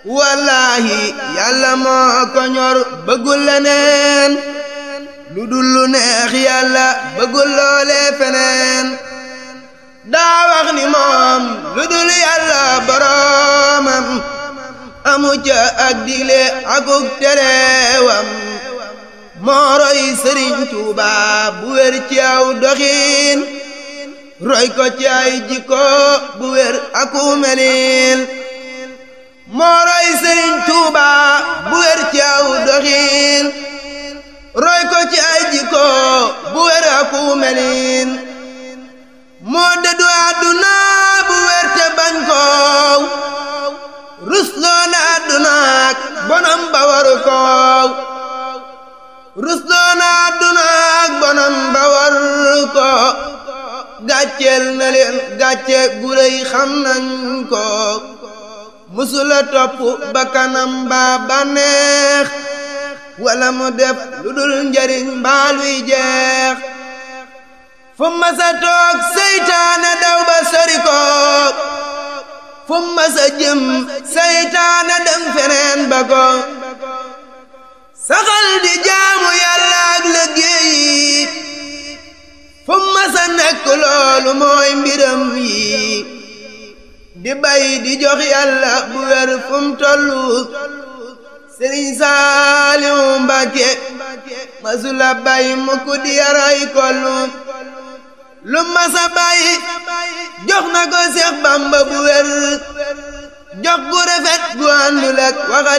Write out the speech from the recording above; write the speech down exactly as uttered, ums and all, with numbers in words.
wallahi yàlla moo ko ñor bëggul leneen lu dul lu neex yàlla bëggul loole feneen daa wax ni moom lu dul yàlla boroomam amu ca ak digle akuk terewam moo roy Sëriñ Tuuba bu wér ci aw doxiin roy ko ci ay jikko bu wér aku melin moo roy Sëriñ Tuuba bu wér ci aw doxiin roy ko ci ay jikko bu wér aku melin moo dëddu àdduna bu wér te bañ ko rusloo na àdduna ak bonam ba waru ko rusloo na àdduna ak bonam ba waru ko gàcceel na leen gàcce gu rëy xam nañ ko musula topp bakkanam ba bànneex wala mu def lu dul njariñ mbaa luy jeex fu masa toog seytaane daw ba sori ko fu masa jëm seytaane dem feneen ba ko saxal di jaamu yàlla ak liggéey fu masa nekk loolu mooy mbiram yi di bay di jox yàlla bu wér fu mu tollu Sëriñ Saaliw Mbàkke masula bay mukk di yaray kollu lu masa bay jox na ko Seex Bamba bu wér jox gu rafet gu àndul ak waxa